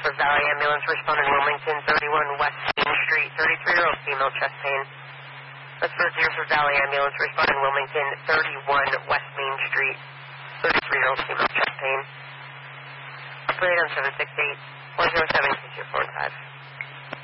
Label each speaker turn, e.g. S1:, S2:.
S1: Deerfield Valley Ambulance, responding Wilmington, 31 West Main Street, 33-year-old female chest pain. That's for Deerfield Valley Ambulance, responding Wilmington, 31 West Main Street, 33-year-old female chest pain. Operate on 768-107-2245.